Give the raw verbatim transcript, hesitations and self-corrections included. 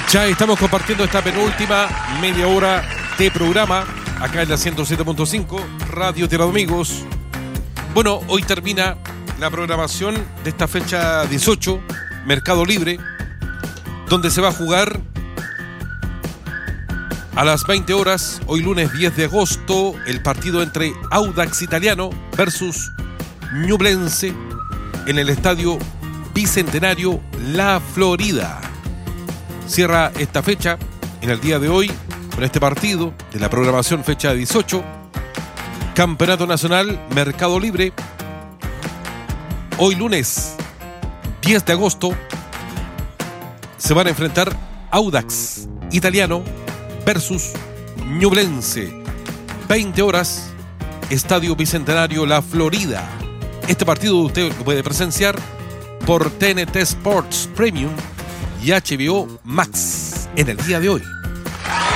Ya estamos compartiendo esta penúltima media hora de programa acá en la ciento siete punto cinco Radio Tierra de Amigos. Bueno, hoy termina la programación de esta fecha dieciocho, Mercado Libre, donde se va a jugar a las veinte horas, hoy lunes diez de agosto, el partido entre Audax Italiano versus Ñublense en el Estadio Bicentenario La Florida. Cierra esta fecha en el día de hoy con este partido de la programación fecha dieciocho, Campeonato Nacional Mercado Libre. Hoy lunes diez de agosto se van a enfrentar Audax Italiano versus Ñublense. veinte horas, Estadio Bicentenario La Florida. Este partido usted lo puede presenciar por T N T Sports Premium y H B O Max en el día de hoy.